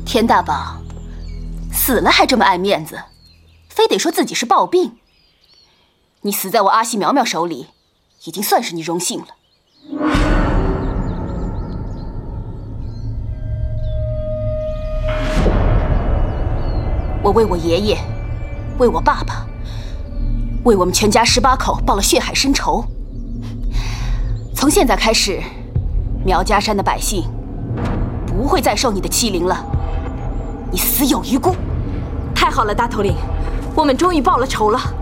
田大宝，死了还这么爱面子，非得说自己是暴病。你死在我阿西苗苗手里，已经算是你荣幸了。我为我爷爷，为我爸爸，为我们全家18口报了血海深仇。从现在开始，苗家山的百姓不会再受你的欺凌了。你死有余辜。 太好了，大头领，我们终于报了仇了。